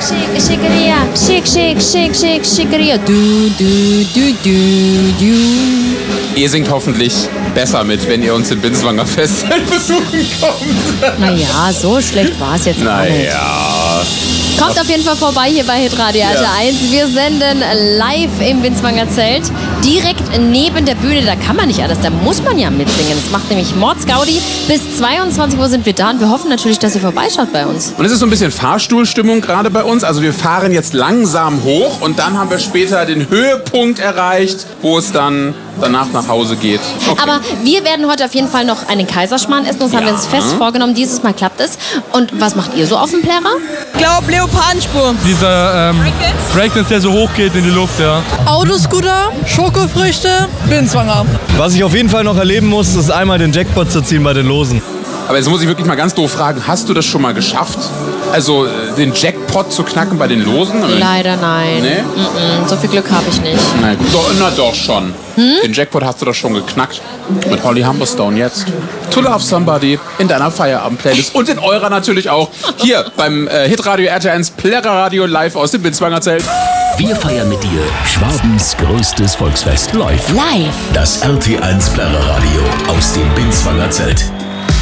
Schickeria. Schick, Schickeria. Du. Ihr singt hoffentlich besser mit, wenn ihr uns im Binswanger Festival besuchen kommt. Naja, so schlecht war es jetzt auch nicht. Naja. Kommt auf jeden Fall vorbei hier bei Hitradio RT1. Wir senden live im Binswanger Zelt. Direkt neben der Bühne, da kann man nicht alles, da muss man ja mitsingen. Das macht nämlich Mordsgaudi. Bis 22 Uhr sind wir da und wir hoffen natürlich, dass ihr vorbeischaut bei uns. Und es ist so ein bisschen Fahrstuhlstimmung gerade bei uns. Also wir fahren jetzt langsam hoch und dann haben wir später den Höhepunkt erreicht, wo es dann danach nach Hause geht. Okay. Aber wir werden heute auf jeden Fall noch einen Kaiserschmarrn essen. Das haben wir uns fest vorgenommen. Dieses Mal klappt es. Und was macht ihr so auf dem Plärrer? Ich glaube Leopardenspur. Dieser Breakdance, der so hoch geht in die Luft, ja. Autoscooter, Schokofrüchte, Binswanger. Was ich auf jeden Fall noch erleben muss, ist einmal den Jackpot zu ziehen bei den Losen. Aber jetzt muss ich wirklich mal ganz doof fragen, hast du das schon mal geschafft? Also den Jackpot zu knacken bei den Losen? Oder? Leider nein. Nee? So viel Glück habe ich nicht. Na gut. Na doch schon. Den Jackpot hast du doch schon geknackt. Mit Holly Humberstone jetzt. To Love Somebody in deiner Feierabend-Playlist. Und in eurer natürlich auch. Hier beim Hitradio RT1 Plärrerradio live aus dem Binswanger Zelt. Wir feiern mit dir Schwabens größtes Volksfest live. Live. Das RT1 Plärrerradio aus dem Binswanger Zelt.